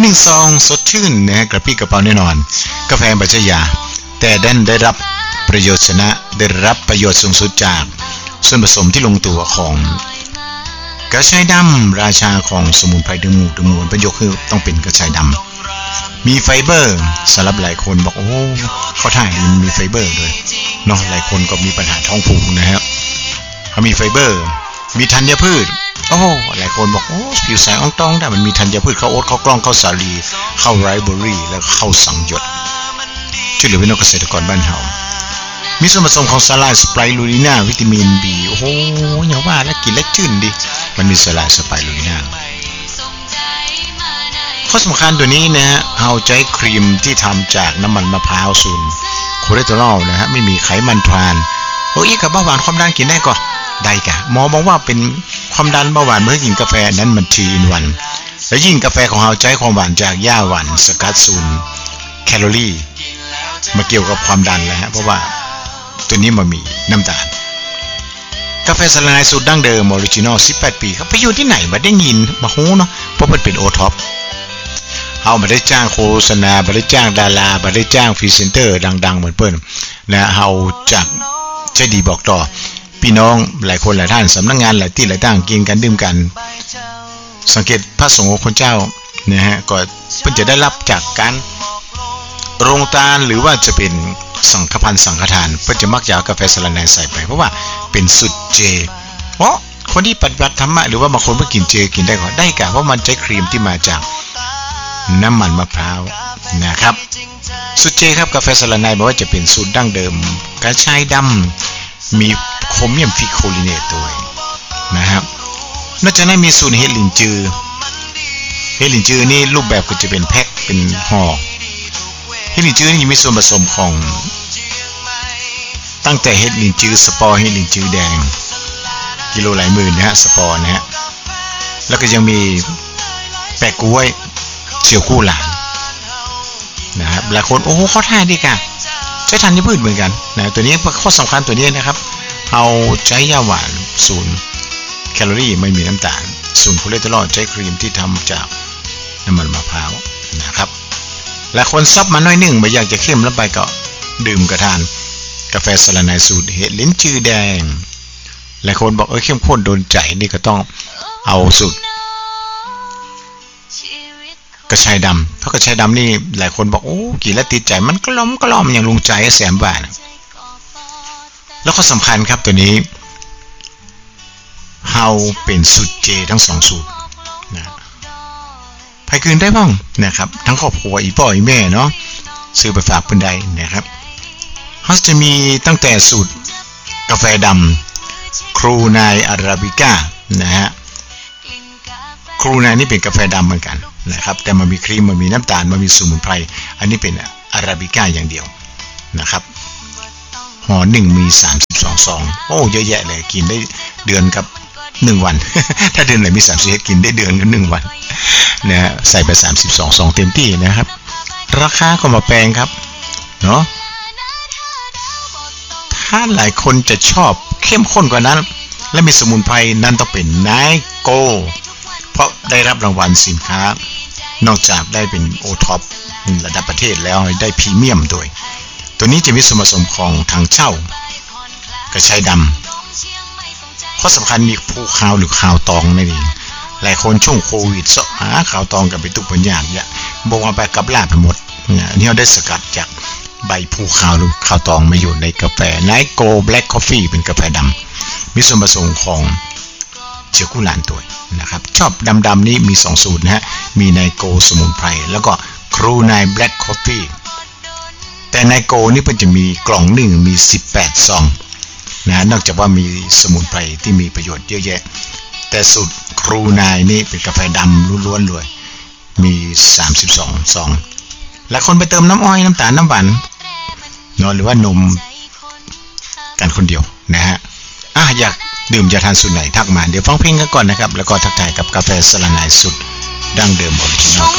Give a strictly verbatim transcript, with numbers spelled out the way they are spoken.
นึ่งซองสดชื่นนะฮะกระปรี้กระเป๋าแน่นอนกาแฟใบชะยาแต่ดันได้รับประโยชน์ชนะได้รับประโยชน์สูงสุดจากส่วนผสมที่ลงตัวของกระชายดำราชาของสมุนไพรดึงหมู่ดึงมวลประโยคคือต้องเป็นกระชายดำมีไฟเบอร์สำหรับหลายคนบอกโอ้เขาถ่ายมันมีไฟเบอร์ด้วยเนาะหลายคนก็มีปัญหาท้องผูกนะฮะเขามีไฟเบอร์มีธัญพืชโอ้หลายคนบอกโอ้ผิวใสอ่องตองได้มันมีธัญพืชข้าวโอ๊ตข้าวกล้องข้าวสาลีข้าวไรซ์เบอร์รี่แล้วข้าวสังหยดช่วยเหลือพี่น้องเกษตรกรบ้านเฮามีส่วนผสมของสาลายสไปรูลิน่าวิตามิน B โอ้โหอย่าว่าแล้วกินแล้วชื่นดิมันมีสาลายสไปรูลิน่าข้อสำคัญตัวนี้นะฮะเอาใจครีมที่ทำจากน้ำมันมะพร้าวสูตรคอเลสเตอรอลนะฮะไม่มีไขมันทรานโอ้ยกับเบาหวานความดันกินได้ก็ได้กะหมอบอกว่าเป็นความดันเบาหวานเมื่อกินกาแฟนั้นมันทีอินวันและยิ่งกาแฟของเราใช้ความหวานจากหญ้าหวานสกัดสูตรแคลอรี่มาเกี่ยวกับความดันแล้วฮะเพราะว่าตัวนี้มันมีน้ำตาลกาแฟสลายสูตรดั้งเดิมออริจินอลสิบแปดปีครับไปอยู่ที่ไหนมาได้ยินมาฮู้เนาะเพราะมันเป็นโอท็อปเอามาได้จ้างโฆษณามาได้จ้างดารามาได้จ้างพรีเซนเตอร์ดังๆเหมือนเปิ้ลนะเอาจากใจดีบอกต่อพี่น้องหลายคนหลายท่านสำนักงานหลายที่หลายต่างกินกันดื่มกันสังเกตพระสงฆ์คนเจ้านะฮะก็เพิ่นจะได้รับจากการโรงทานหรือว่าจะเป็นสังฆพันธ์สังฆทานเพื่อจะมักยากาแฟสลัดในใส่ไปเพราะว่าเป็นสุดเจเพราะคนที่ปฏิบัติธรรมะหรือว่าบางคนไม่กินเจกินได้ก็ได้กะเพราะมันใช้ครีมที่มาจากน้ำมันมะพร้าวนะครับสุดเจครับกาแฟสลัดในบอกว่าจะเป็นสูตรดั้งเดิมกระชายดำมีโครเมียมฟิโคลิเนตด้วยนะครับนอกจากนั้นมีสูตรเฮลินจือเฮลินจือนี่รูปแบบก็จะเป็นแพ็คเป็นห่อเฮลินจือนี่มีส่วนผสมของตั้งแต่เฮลินจือสปอร์เฮลินจือแดงกิโลหลายหมื่นนะฮะสปอร์นะฮะแล้วก็ยังมีแปะกล้วยเสี่ยวกู้หลานนะครับหลายคนโอ้โหเขาท่าดีกันใช้ธัญพืชเหมือนกันนะตัวนี้ข้อสำคัญตัวนี้นะครับเอาใช้ยาหวานศูนย์แคลอรี่ไม่มีน้ำตาลศูนย์คอเลสเตอรอลใช้ครีมที่ทำจากน้ำมันมะพร้าวนะครับและคนซับมาน้อยหนึ่งไม่อยากจะเข้มแล้วไปก็ดื่มกระทานกาแฟสลัดในสูตรเห็ดลิ้นจือแดงหลายคนบอกเออเข้มข้นโดนใจนี่ก็ต้องเอาสูตรกระชายดำเพราะกระชายดำนี่หลายคนบอกโอ้กินแล้วติดใจมันกล่อมกล่อมอย่างลุงใจแสมบาทแล้วก็สำคัญครับตัวนี้เฮาเป็นสูตรเจทั้งสองสูตรนะไปคืนได้บ้างนะครับทั้งครอบครัวอีพ่ออีแม่เนาะซื้อไปฝากเพิ่นได้นะครับเขาจะมีตั้งแต่สูตรกาแฟดำครูนายอาราบิก้านะฮะครูนายนี่เป็นกาแฟดำเหมือนกันนะครับแต่มันมีครีมมันมีน้ำตาลมันมีสมุนไพรอันนี้เป็นอาราบิก้าอย่างเดียวนะครับห่อหนึ่งมีสามสิบสองซองโอ้เยอะแยะเลยกินได้เดือนกับหนึ่งวัน ถ้าเดือนไหนมีสามสิบเอ็ดกินได้เดือนกับหนึ่งวันนะฮะใส่ไปสามสิบสองซองเต็มที่นะครับราคาก็มาแพงครับเนาะถ้าหลายคนจะชอบเข้มข้นกว่านั้นและมีสมุนไพรนั่นต้องเป็นไนโกเพราะได้รับรางวัลสินค้านอกจากได้เป็นโอท็อประดับประเทศแล้วได้พรีเมียมด้วยตัวนี้จะมีส่วนผสมของถังเช่ากระชายดำข้อสำคัญมีภูขาวหรือขาวตองนั่นเองหลายคนช่วงโควิดเสาะหาขาวตองกับไปตุกปัญญาเนี่ยบอกว่าไปกับลาไปหมดเนี่ยนี่เราได้สกัดจากใบภูขาวหรือขาวตองมาอยู่ในกาแฟไนโกแบล็คคอฟฟี่เป็นกาแฟดำมีส่วนผสมของเจียวกุหลานตัวนะครับชอบดำๆนี้มีสองสูตรนะฮะมีไนโกสมุนไพรแล้วก็ครูนายแบล็คคอฟฟี่แต่ไนโกนี่มันจะมีกล่องหนึ่งมีสิบแปดซองนะนอกจากว่ามีสมุนไพรที่มีประโยชน์เยอะแยะแต่สูตรครูนายนี่เป็นกาแฟดำล้วนๆเลยมีสามสิบสองซองและคนไปเติมน้ำอ้อยน้ำตาลน้ำหวานเนาะหรือว่านมกันคนเดียวนะฮะอ่ะอยากดื่มจะทานสูตรไหนทักมาเดี๋ยวฟังเพลงกันก่อนนะครับแล้วก็ทักทายกับกาแฟสลัดในสูตรดั้งเดิมออริจินอล